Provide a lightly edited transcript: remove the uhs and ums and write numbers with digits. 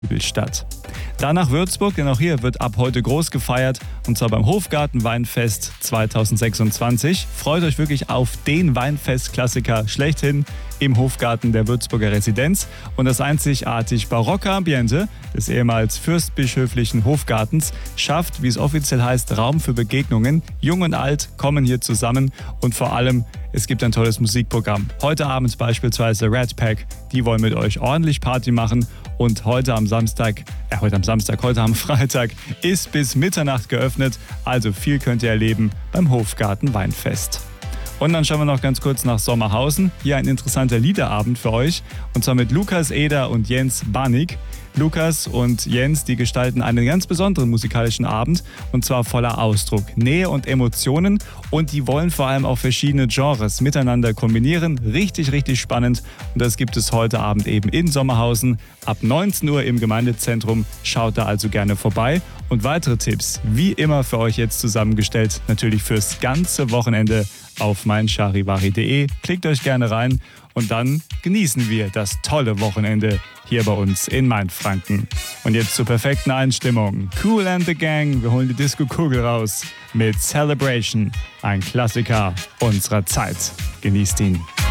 statt. Dann nach Würzburg, denn auch hier wird ab heute groß gefeiert, und zwar beim Hofgarten Weinfest 2026. Freut euch wirklich auf den Weinfest-Klassiker schlechthin im Hofgarten der Würzburger Residenz und das einzigartig barocke Ambiente des ehemals fürstbischöflichen Hofgartens schafft, wie es offiziell heißt, Raum für Begegnungen. Jung und alt kommen hier zusammen und vor allem, es gibt ein tolles Musikprogramm. Heute Abend beispielsweise Rat Pack, die wollen mit euch ordentlich Party machen und heute am Freitag ist bis Mitternacht geöffnet, also viel könnt ihr erleben beim Hofgarten Weinfest. Und dann schauen wir noch ganz kurz nach Sommerhausen. Hier ein interessanter Liederabend für euch. Und zwar mit Lukas Eder und Jens Banig. Lukas und Jens, die gestalten einen ganz besonderen musikalischen Abend. Und zwar voller Ausdruck, Nähe und Emotionen. Und die wollen vor allem auch verschiedene Genres miteinander kombinieren. Richtig, richtig spannend. Und das gibt es heute Abend eben in Sommerhausen ab 19 Uhr im Gemeindezentrum. Schaut da also gerne vorbei. Und weitere Tipps, wie immer für euch jetzt zusammengestellt, natürlich fürs ganze Wochenende auf meincharivari.de. Klickt euch gerne rein und dann genießen wir das tolle Wochenende hier bei uns in Mainfranken. Und jetzt zur perfekten Einstimmung. Kool and the Gang, wir holen die Disco-Kugel raus mit Celebration, ein Klassiker unserer Zeit. Genießt ihn.